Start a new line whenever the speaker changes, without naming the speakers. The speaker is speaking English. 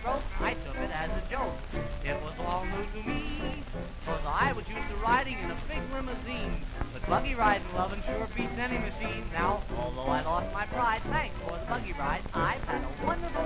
throat. I took it as a joke. It was all new to me, 'cause I was used to riding in a big limousine. But buggy riding, lovin' sure beats any machine. Now, although I lost my pride, thanks for the buggy ride. I've had a wonderful